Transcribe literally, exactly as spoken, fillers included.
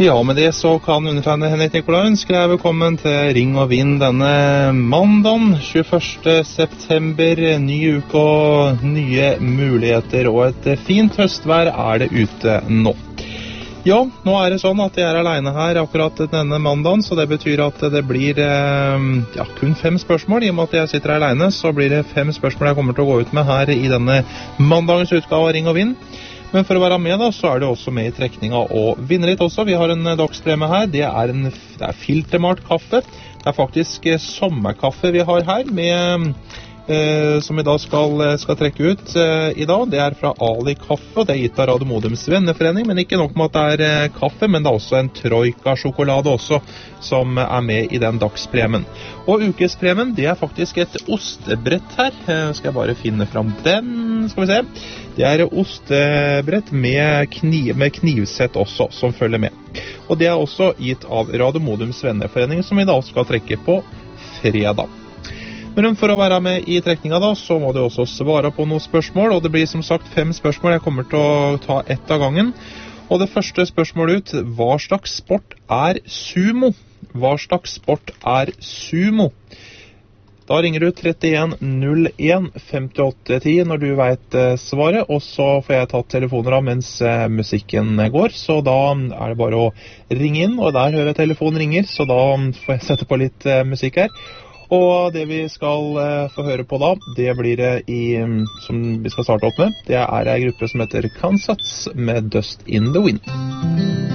Ja, med det så kan undertegnede Henrik Nikolai ønske deg velkommen til Ring og Vinn denne mandagen, tjueførste september, ny uke og nye muligheter, og et fint høstvær er det ute nå. Ja, nå er det sånn at jeg er alene her akkurat denne mandagen, så det betyr at det blir ja, kun fem spørsmål. I og med at jeg sitter alene, så blir det fem spørsmål jeg kommer til å gå ut med her i denne mandagens utgave av Ring og Vinn. Men for å være med da, så er det også med i trekninga og vinne litt også. Vi har en dagspremie her, det er, en, det er filtermalt kaffe. Det er faktisk sommerkaffe vi har her, med, eh, som vi da skal, skal trekke ut eh, i dag. Det er fra Ali Kaffe, og det er gitt av Radio Modums venneforening. Men ikke nok med at det er eh, kaffe, men det er også en Troika-sjokolade også, som er med i den dagspremien. Og ukespremien, det er faktisk et ostebrett her. Eh, skal jeg bare finne fram den, skal vi se. Det er ostebrett med, kniv, med knivsett også, som følger med. Og det er også gitt av Radio Modums venneforening, som vi da skal trekke på fredag. Men for å være med i trekninga da, så må du også svare på noen spørsmål, og det blir som sagt fem spørsmål. Jeg kommer til å ta ett av gangen. Og det første spørsmålet ut, hva slags sport er sumo? Hva slags sport er sumo? Da ringer du trettien null en femtiåtte ti når du vet eh, svaret, og så får jeg tatt telefoner av mens eh, musikken går, så da er det bare å ringe inn, og der hører jeg telefonen ringer, så da får jeg sette på litt eh, musikk her. Og det vi skal eh, få høre på da, det blir det i, som vi skal starte opp med, det er en gruppe som heter Kansas med Dust in the Wind.